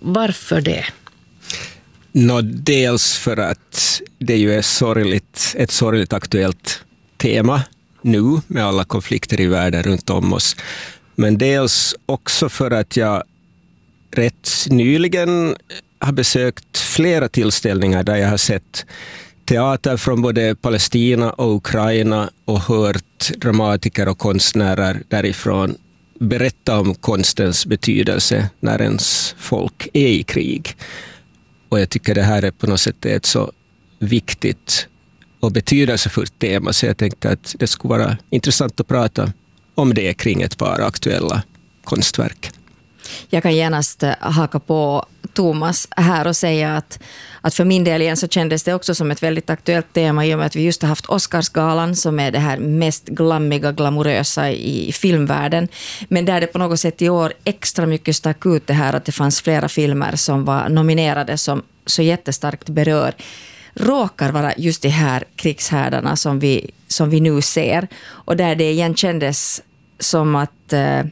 Varför det? Dels för att det ju är ett sorgligt aktuellt tema nu med alla konflikter i världen runt om oss. Men dels också för att jag rätt nyligen har besökt flera tillställningar där jag har sett teater från både Palestina och Ukraina och hört dramatiker och konstnärer därifrån berätta om konstens betydelse när ens folk är i krig. Och jag tycker det här är på något sätt ett så viktigt och betydelsefullt tema, så jag tänkte att det skulle vara intressant att prata om det kring ett par aktuella konstverk. Jag kan genast haka på Thomas här och säga att för min del igen så kändes det också som ett väldigt aktuellt tema i och med att vi just har haft Oscarsgalan som är det här mest glammiga, glamorösa i filmvärlden. Men där det på något sätt i år extra mycket stack ut det här att det fanns flera filmer som var nominerade som så jättestarkt berör råkar vara just de här krigshärdarna som vi nu ser. Och där det igen kändes som att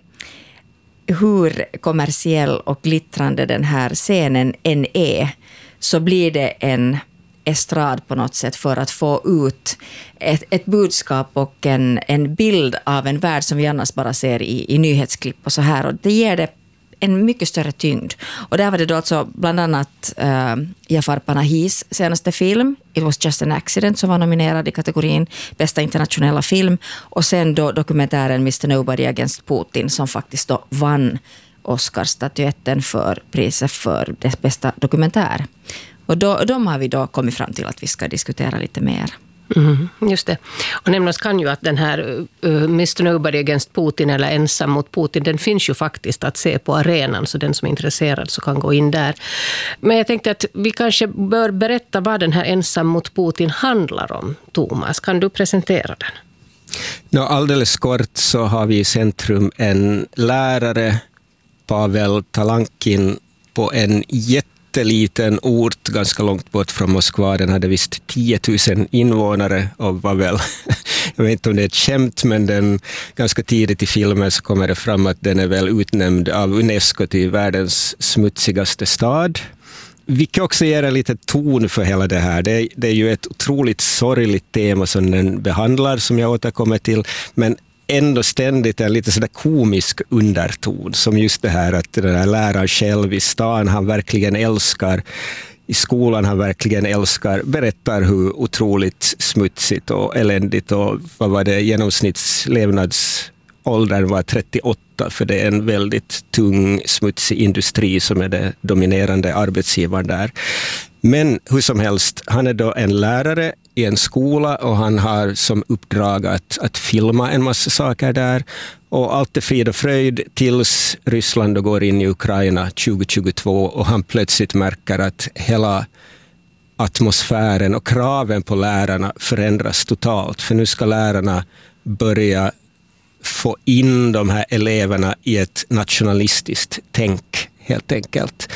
hur kommersiell och glittrande den här scenen än är, så blir det en estrad på något sätt för att få ut ett budskap och en bild av en värld som vi annars bara ser i nyhetsklipp och så här. Och det ger det en mycket större tyngd. Och där var det då alltså bland annat Jafar Panahis senaste film, It was just an accident, som var nominerad i kategorin bästa internationella film. Och sen då dokumentären Mr. Nobody Against Putin som faktiskt då vann Oscarsstatyetten för priset för dess bästa dokumentär. Och de har vi då kommit fram till att vi ska diskutera lite mer. Just det. Och nämnas kan ju att den här Mr. Nobody Against Putin eller Ensam mot Putin, den finns ju faktiskt att se på arenan, så den som är intresserad så kan gå in där. Men jag tänkte att vi kanske bör berätta vad den här Ensam mot Putin handlar om. Thomas, kan du presentera den? Alldeles kort så har vi i centrum en lärare, Pavel Talankin, på en jätteliten ort ganska långt bort från Moskva. Den hade visst 10 000 invånare och var väl, jag vet inte om det är ett skämt, men ganska tidigt i filmen så kommer det fram att den är väl utnämnd av UNESCO till världens smutsigaste stad. Vilket också ger en lite ton för hela det här. Det är ju ett otroligt sorgligt tema som den behandlar, som jag återkommer till, men ändå ständigt en lite sådär komisk underton, som just det här att den här läraren själv i stan han verkligen älskar, i skolan han verkligen älskar, berättar hur otroligt smutsigt och eländigt och vad var det, genomsnittslevnadsåldern var 38, för det är en väldigt tung, smutsig industri som är det dominerande arbetsgivaren där. Men hur som helst, han är då en lärare i en skola och han har som uppdrag att filma en massa saker där. Och allt är frid och fröjd tills Ryssland då går in i Ukraina 2022 och han plötsligt märker att hela atmosfären och kraven på lärarna förändras totalt. För nu ska lärarna börja få in de här eleverna i ett nationalistiskt tänk helt enkelt.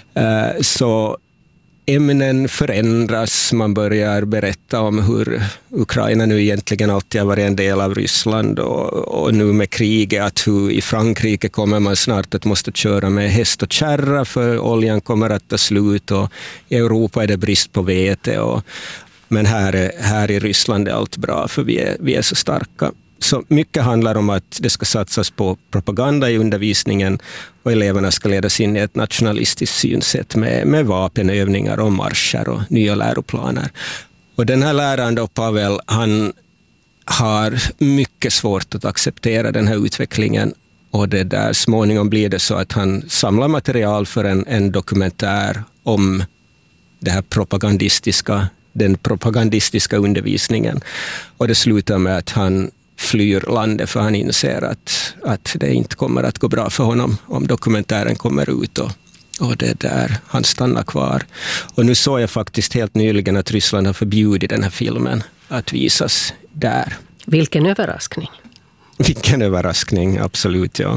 Så ämnen förändras, man börjar berätta om hur Ukraina nu egentligen alltid har varit en del av Ryssland och nu med kriget, att hur i Frankrike kommer man snart att måste köra med häst och kärra för oljan kommer att ta slut och i Europa är det brist på vete men här i Ryssland är allt bra för vi är så starka. Så mycket handlar om att det ska satsas på propaganda i undervisningen och eleverna ska ledas in i ett nationalistiskt synsätt med vapenövningar och marscher och nya läroplaner. Och den här läraren då, Pavel, han har mycket svårt att acceptera den här utvecklingen och det där småningom blir det så att han samlar material för en dokumentär om det här den propagandistiska undervisningen. Och det slutar med att han flyr landet för han inser att det inte kommer att gå bra för honom om dokumentären kommer ut och det där han stannar kvar. Och nu såg jag faktiskt helt nyligen att Ryssland har förbjudit den här filmen att visas där. Vilken överraskning. Vilken överraskning, absolut, ja.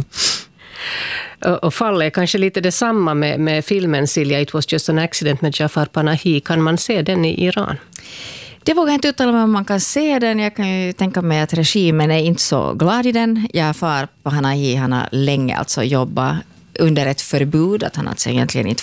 Och fallet är kanske lite detsamma med filmen Silja, It was just an accident med Jafar Panahi. Kan man se den i Iran? Det vågar jag inte uttala mig om man kan se den. Jag kan ju tänka mig att regimen är inte så glad i den. Jafar Panahi, han har länge alltså jobbat under ett förbud, att han alltså egentligen inte